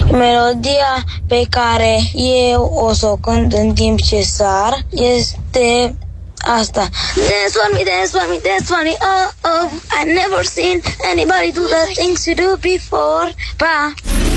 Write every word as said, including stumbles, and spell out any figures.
Melodia pe care eu o să o cânt în timp ce sar este asta. Dance for me, dance for me, dance for me, oh, oh, I never seen anybody do the things you do before. Pa!